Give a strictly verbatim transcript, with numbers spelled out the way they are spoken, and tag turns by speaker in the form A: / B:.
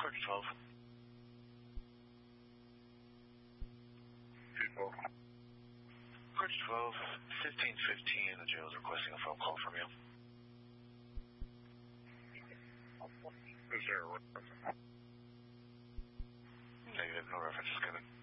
A: Bridge twelve.
B: People.
A: Bridge twelve, fifteen fifteen, the jail is requesting a phone call from you.
B: Is there a reference?
A: Negative, no reference is given.